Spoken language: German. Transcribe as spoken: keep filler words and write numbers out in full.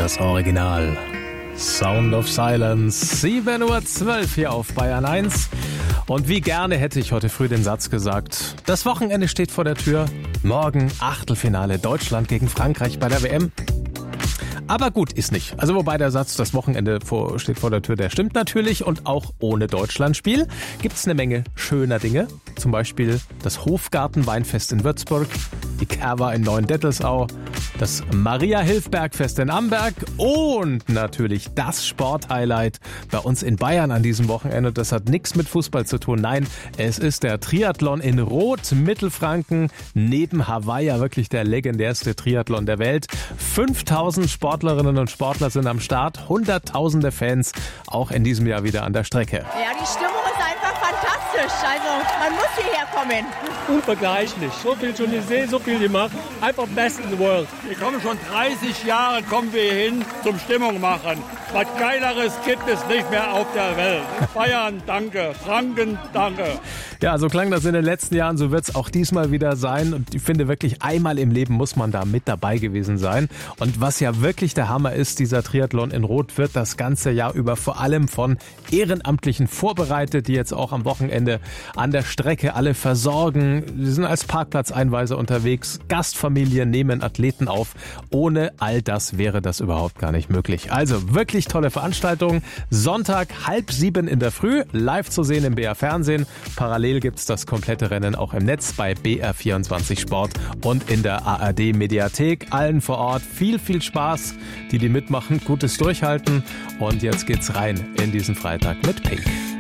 Das Original. Sound of Silence. sieben Uhr zwölf hier auf Bayern eins. Und wie gerne hätte ich heute früh den Satz gesagt: Das Wochenende steht vor der Tür. Morgen Achtelfinale Deutschland gegen Frankreich bei der W M. Aber gut, ist nicht. Also wobei der Satz, das Wochenende vor, steht vor der Tür, der stimmt natürlich. Und auch ohne Deutschlandspiel gibt es eine Menge schöner Dinge. Zum Beispiel das Hofgarten-Weinfest in Würzburg, die Kerwa in Neuendettelsau, das Maria-Hilfberg-Fest in Amberg und natürlich das Sporthighlight bei uns in Bayern an diesem Wochenende. Das hat nichts mit Fußball zu tun. Nein, es ist der Triathlon in Roth, Mittelfranken, neben Hawaii, ja wirklich der legendärste Triathlon der Welt. fünftausend Sportlerinnen und Sportler sind am Start, hunderttausende Fans auch in diesem Jahr wieder an der Strecke. Ja, die Stimmung ist einfach fantastisch. Also man muss hierher kommen. Unvergleichlich. So viel schon gesehen, so viel gemacht. Einfach best in the world. Wir kommen schon dreißig Jahre, kommen wir hin zum Stimmung machen. Was Geileres gibt es nicht mehr auf der Welt. Bayern, danke. Franken, danke. Ja, so klang das in den letzten Jahren, so wird es auch diesmal wieder sein. Und ich finde wirklich, einmal im Leben muss man da mit dabei gewesen sein. Und was ja wirklich der Hammer ist, dieser Triathlon in Roth wird das ganze Jahr über vor allem von Ehrenamtlichen vorbereitet, die jetzt auch am Wochenende an der Strecke alle versorgen. Sie sind als Parkplatzeinweiser unterwegs. Gastfamilien nehmen Athleten auf. Ohne all das wäre das überhaupt gar nicht möglich. Also wirklich tolle Veranstaltung. Sonntag halb sieben in der Früh, live zu sehen im B R Fernsehen. Parallel gibt's das komplette Rennen auch im Netz bei B R vierundzwanzig Sport und in der A R D Mediathek. Allen vor Ort viel, viel Spaß. Die, die mitmachen, gutes Durchhalten. Und jetzt geht's rein in diesen Freitag mit Pink.